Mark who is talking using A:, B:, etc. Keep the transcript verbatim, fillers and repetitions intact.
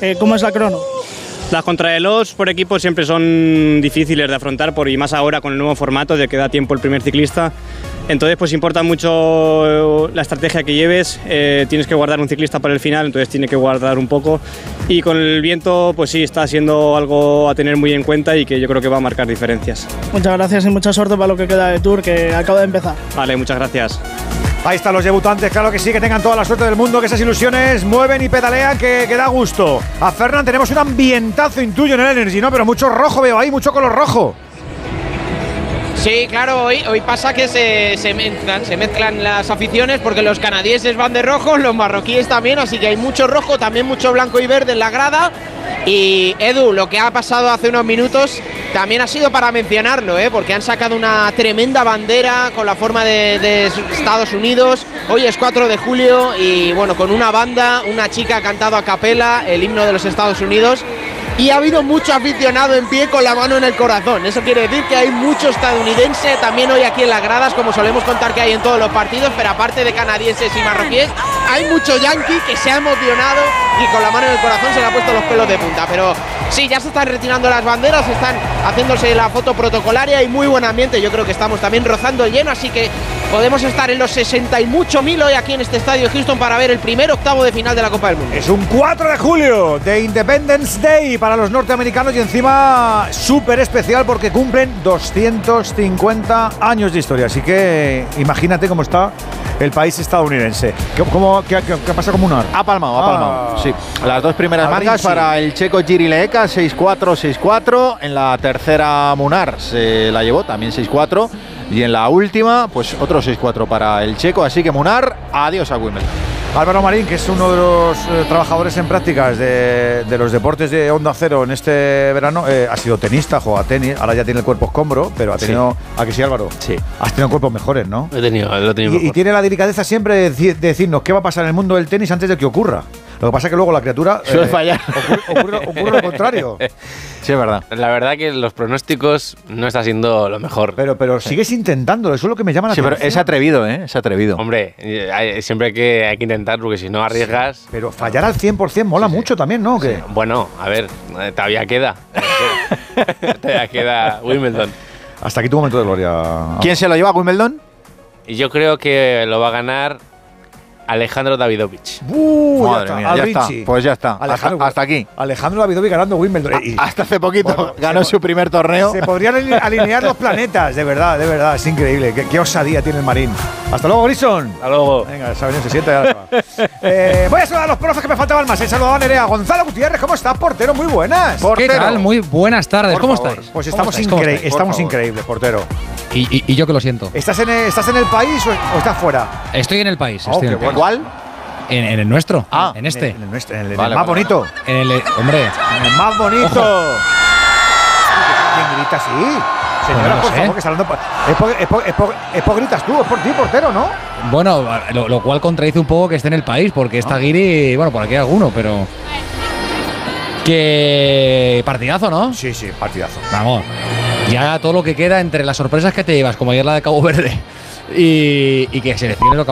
A: Eh, ¿Cómo es la crono?
B: Las contrarreloj por equipo siempre son difíciles de afrontar, por, y más ahora con el nuevo formato de que da tiempo el primer ciclista. Entonces pues importa mucho la estrategia que lleves, eh, tienes que guardar un ciclista para el final, entonces tiene que guardar un poco. Y con el viento pues sí, está siendo algo a tener muy en cuenta y que yo creo que va a marcar diferencias.
A: Muchas gracias y mucha suerte para lo que queda de Tour, que acaba de empezar.
B: Vale, muchas gracias.
C: Ahí están los debutantes, claro que sí, que tengan toda la suerte del mundo, que esas ilusiones mueven y pedalean, que, que da gusto. A Fernán tenemos un ambientazo, intuyo, en el Energy, ¿no? Pero mucho rojo veo ahí, mucho color rojo.
D: Sí, claro, hoy, hoy pasa que se, se mezclan, se mezclan las aficiones porque los canadienses van de rojo, los marroquíes también, así que hay mucho rojo, también mucho blanco y verde en la grada. Y Edu, lo que ha pasado hace unos minutos también ha sido para mencionarlo, ¿eh? Porque han sacado una tremenda bandera con la forma de, de Estados Unidos. Hoy es cuatro de julio y bueno, con una banda, una chica ha cantado a capela el himno de los Estados Unidos. Y ha habido mucho aficionado en pie con la mano en el corazón. Eso quiere decir que hay mucho estadounidense también hoy aquí en las gradas, como solemos contar que hay en todos los partidos, pero aparte de canadienses y marroquíes, hay mucho yankee que se ha emocionado y con la mano en el corazón se le ha puesto los pelos de punta. Pero sí, ya se están retirando las banderas, están haciéndose la foto protocolaria y muy buen ambiente. Yo creo que estamos también rozando el lleno, así que podemos estar en los sesenta y mucho mil hoy aquí en este estadio Houston para ver el primer octavo de final de la Copa del Mundo.
C: Es un cuatro de julio de Independence Day para los norteamericanos y encima súper especial porque cumplen doscientos cincuenta años de historia. Así que imagínate cómo está el país estadounidense. ¿Qué, cómo, qué, qué, qué pasa con Munar?
E: Ha palmado, ha palmado.
C: Ah,
E: sí. Las dos primeras marcas
C: sí.
E: Para el checo Jiri Leeka, seis cuatro, seis cuatro. En la tercera Munar se la llevó, también seis cuatro. Y en la última, pues otro seis cuatro para el checo. Así que Munar, adiós a Wimbledon.
C: Álvaro Marín, que es uno de los eh, trabajadores en prácticas de, de los deportes de Onda Cero en este verano, eh, ha sido tenista, juega tenis, ahora ya tiene el cuerpo escombro, pero ha tenido...
F: Sí.
C: ¿A que sí, Álvaro?
F: Sí.
C: Has tenido cuerpos mejores, ¿no?
F: He tenido, lo he tenido
C: Y,
F: mejor.
C: y tiene la delicadeza siempre de, deci- de decirnos qué va a pasar en el mundo del tenis antes de que ocurra. Lo que pasa es que luego la criatura...
E: Suele fallar.
C: Ocurre, ocurre, ocurre lo contrario.
E: Sí, es verdad.
F: La verdad que los pronósticos no está siendo lo mejor.
C: Pero, pero sigues intentándolo, eso es lo que me llama la
E: Sí, pero
C: atención.
E: es atrevido, ¿eh? Es atrevido.
F: Hombre, eh, hay- siempre hay que, hay que intentar porque si no arriesgas...
C: Pero fallar al cien por cien mola
F: Sí, sí.
C: mucho también, ¿no? ¿O qué?
F: Sí, bueno, a ver, eh, todavía queda. Todavía queda Wimbledon.
C: Hasta aquí tu momento de gloria.
E: ¿Quién se lo lleva a Wimbledon?
F: Y yo creo que lo va a ganar Alejandro Davidovich.
C: Uh,
E: Madre
C: ya está,
E: mía,
C: al
E: ya está.
C: Richie.
E: Pues ya está.
C: Alejandro,
E: hasta, hasta aquí.
C: Alejandro Davidovich ganando Wimbledon. Y-
E: Hasta hace poquito
C: Bueno,
E: ganó
C: se-
E: su primer torneo.
C: Se podrían aline- alinear los planetas, de verdad, de verdad. Es increíble. Qué, qué osadía tiene el Marín. Hasta luego, Grison.
F: Hasta luego.
C: Venga, Sabrina se sienta y ahora se va. eh, voy a saludar a los profes que me faltaban más. He saludado a Nerea. Gonzalo Gutiérrez, ¿cómo estás? Portero, muy buenas.
G: ¿Qué
C: Portero.
G: tal? Muy buenas tardes.
C: Por
G: ¿Cómo
C: favor.
G: estáis?
C: Pues
G: ¿Cómo
C: estamos,
G: estáis? ¿Cómo
C: incre-
G: estáis?
C: estamos
E: favor.
C: increíbles, portero.
G: Y, y- y yo que lo siento.
C: ¿Estás en el, ¿Estás en el país o, o estás fuera?
G: Estoy en el país.
C: Oh,
G: Estoy en,
C: qué
G: el país.
E: ¿Cuál?
G: En, en el nuestro.
E: Ah,
G: en este.
C: En el, nuestro- en el- en
E: Vale,
C: el más
E: vale.
C: bonito.
G: En el, hombre.
C: En el más bonito.
G: Ojo.
C: ¿Quién grita así? Señora,
G: no lo
C: por
G: sé.
C: favor, que está hablando. por- Es por, es, por, es, por, es por gritas tú, es por ti, portero, ¿no?
G: Bueno, lo, lo cual contradice un poco que esté en el país, porque esta guiri, bueno, por aquí hay alguno, pero. Que partidazo, ¿no?
C: Sí, sí, partidazo.
G: Vamos. Ya todo lo que queda entre las sorpresas que te llevas, como ayer la de Cabo Verde, y, y que selecciones lo que